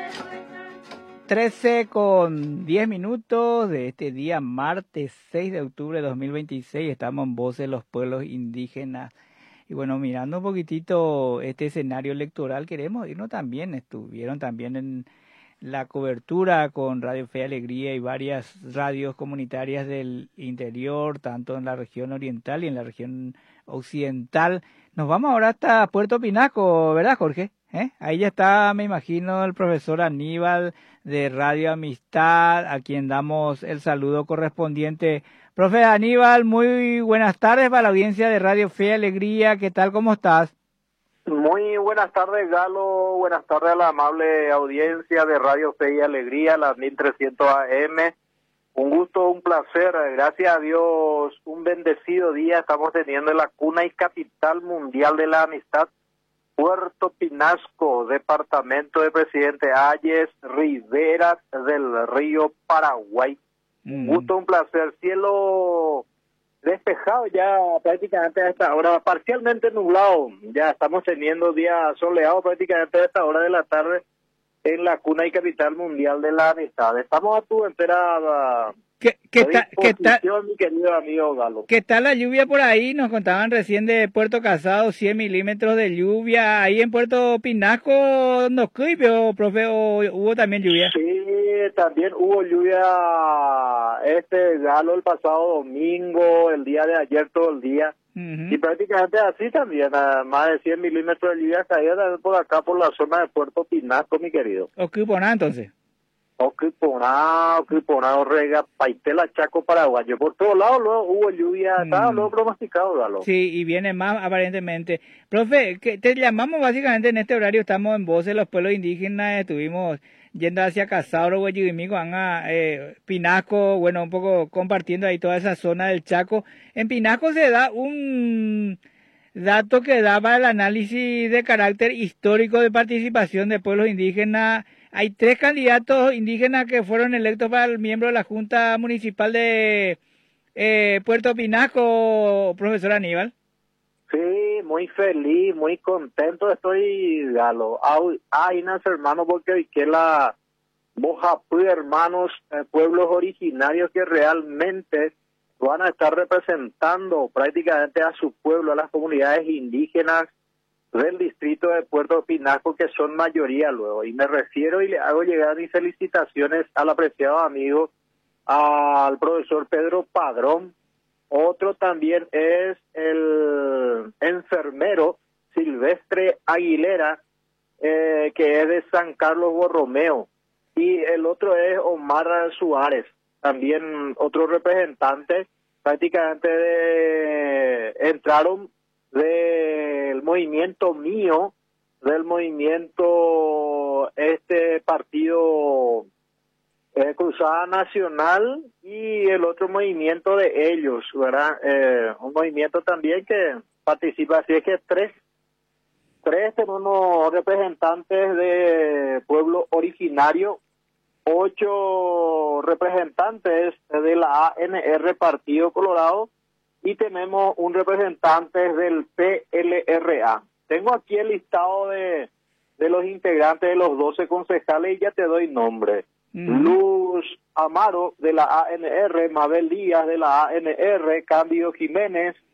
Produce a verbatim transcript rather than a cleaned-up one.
trece con diez minutos de este día martes seis de octubre de dos mil veintiséis. Estamos en Voz de los Pueblos Indígenas. Y bueno, mirando un poquitito este escenario electoral, queremos irnos también. Estuvieron también en la cobertura con Radio Fe y Alegría y varias radios comunitarias del interior, tanto en la región oriental y en la región occidental. Nos vamos ahora hasta Puerto Pinaco, ¿verdad, Jorge? ¿Eh? Ahí ya está, me imagino, el profesor Aníbal de Radio Amistad, a quien damos el saludo correspondiente. Profe Aníbal, muy buenas tardes para la audiencia de Radio Fe y Alegría. ¿Qué tal? ¿Cómo estás? Muy buenas tardes, Galo. Buenas tardes a la amable audiencia de Radio Fe y Alegría, las mil trescientos A M. Un gusto, un placer. Gracias a Dios, un bendecido día estamos teniendo en la cuna y capital mundial de la amistad, Puerto Pinasco, departamento de Presidente Hayes, Rivera del Río Paraguay. Mm. Un gusto, un placer. Cielo despejado ya prácticamente a esta hora, parcialmente nublado. Ya estamos teniendo día soleado prácticamente a esta hora de la tarde en la cuna y capital mundial de la amistad. Estamos a tu entera ¿Qué, qué ta, ¿qué tal, mi querido amigo Galo? ¿Qué tal la lluvia por ahí? Nos contaban recién de Puerto Casado, cien milímetros de lluvia. Ahí en Puerto Pinasco, ¿no escribió, profe, o hubo también lluvia? Sí, también hubo lluvia, este Galo, el pasado domingo, el día de ayer, todo el día. Uh-huh. Y prácticamente así también, más de cien milímetros de lluvia caída también por acá, por la zona de Puerto Pinasco, mi querido. ¿O qué nada entonces? Ocriponado, Ocriponado, Rega, Paitela, Chaco, Paraguayo. Por todos lados luego hubo lluvia, mm. estaba luego pronosticado, Galo. Sí, y viene más aparentemente. Profe, que te llamamos básicamente en este horario, estamos en Voz de los Pueblos Indígenas, estuvimos yendo hacia Casauro, Huayiguimico, eh, Pinasco, bueno, un poco compartiendo ahí toda esa zona del Chaco. En Pinasco se da un dato que da para el análisis de carácter histórico de participación de pueblos indígenas. Hay tres candidatos indígenas que fueron electos para el miembro de la Junta Municipal de eh, Puerto Pinasco, profesor Aníbal. Sí, muy feliz, muy contento estoy, Galo. Ay, nas hermanos, porque hoy que la Bojapú, hermanos, eh, pueblos originarios que realmente van a estar representando prácticamente a su pueblo, a las comunidades indígenas del distrito de Puerto Pinasco, que son mayoría luego. Y me refiero y le hago llegar mis felicitaciones al apreciado amigo, al profesor Pedro Padrón. Otro también es el enfermero Silvestre Aguilera, eh, que es de San Carlos Borromeo. Y el otro es Omar Suárez, también otro representante, prácticamente de, entraron del movimiento mío, del movimiento este partido eh, Cruzada Nacional, y el otro movimiento de ellos, ¿verdad? Eh, un movimiento también que participa, así es que tres, tres tenemos representantes de pueblo originario, ocho representantes de la A N R Partido Colorado, y tenemos un representante del P L R A. Tengo aquí el listado de, de los integrantes de los doce concejales y ya te doy nombre. Mm. Luz Amaro de la A N R, Mabel Díaz de la A N R, Cándido Jiménez